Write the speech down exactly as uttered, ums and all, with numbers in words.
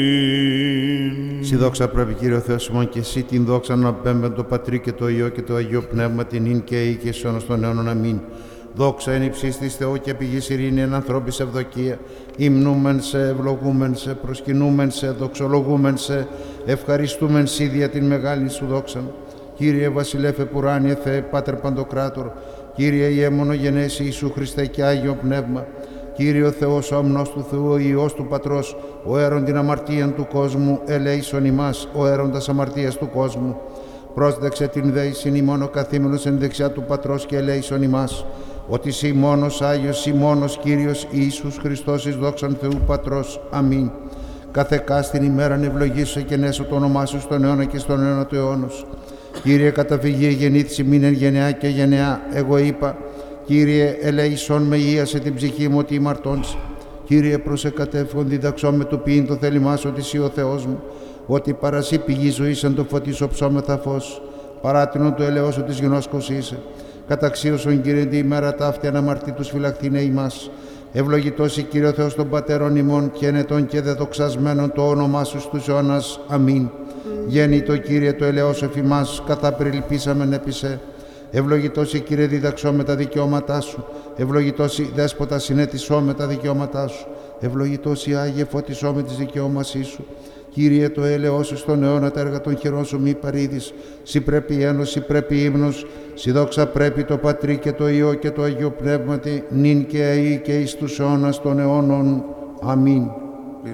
Συ δόξα πρέπει Κύριε ο Θεός ημών και εσύ την δόξα να πέμπεν το Πατρί και το Υιό και το Αγίο Πνεύμα την ίν και ή και εις αιώνας των αιώνων. Αμήν. Δόξα εν υψίστης της Θεού και πηγής ειρήνη εν ανθρώπης ευδοκία. Υμνούμεν σε, ευλογούμεν σε, προσκυνούμεν σε, δοξολογούμεν σε, ευχαριστούμεν σοι δια την μεγάλη σου δόξαν. Κύριε βασιλεύε πουράνιε Θεέ, Πάτερ Παντοκράτορ, Κύριε Ιε μονογενέσι Ιησού Χριστέ και Άγιο Πνεύμα, Κύριε ο Θεός, ο αμνός του Θεού, ο Υιός του Πατρός, ο αίρον την αμαρτίαν του κόσμου, ελέησον ημάς, ο αίροντας αμαρτίας του κόσμου. Πρόσδεξε την δέησιν ημών ο καθήμενος εν δεξιά του Πατρός και ελέησον ημάς, ότι σοι μόνος Άγιος, σοι μόνος Κύριος Ιησούς Χριστός εις δόξαν Θεού Πατρός. Αμήν. Καθεκάστην ημέραν ευλογήσω και νέσω το όνομά σου στον αιώνα και στον αιώνα του αιώνος. Κύριε καταφυγή γεννήθηση μην εν γενεά και γενεά, εγώ είπα, Κύριε ελέησον με ίασε την ψυχή μου ότι ημαρτώνся. Κύριε προσεκατεύχον διδαξώ με το ποιήν το θέλημά σου ότι εσύ ο Θεός μου, ότι παρασύ πηγή ζωής εν το φωτίσω ψώμεθα φως, παράτηνον το ελαιό σου της γνώσκος είσαι. Καταξίωσον Κύριε τη ημέρα ταύτη αναμαρτήτους φυλαχθήνε ημάς. Ευλογητός η Κύριε ο Θεός των πατέρων ημών και ενετών και δεδοξασμένων το όνομά σου στους αιώνας. Αμήν. Mm. Γέννητο Κύριε το ελαιός εφημάς, καθά περιλυπήσαμεν έπισε. Ευλογητός η Κύριε διδαξώ με τα δικαιώματά σου. Ευλογητός η Δέσποτα συνέτησώ με τα δικαιώματά σου. Ευλογητός η Άγιε φωτισώ με τις δικαιώμασή σου. Κύριε το έλεος σου στον αιώνα τα έργα των χειρών σου μη παρήδεις. Συ πρέπει ένωση, πρέπει ύμνος. Συ δόξα πρέπει το Πατρί και το Υιό και το Αγίο Πνεύματι, νυν και αεί και εις τους αιώνας των αιώνων. Αμήν.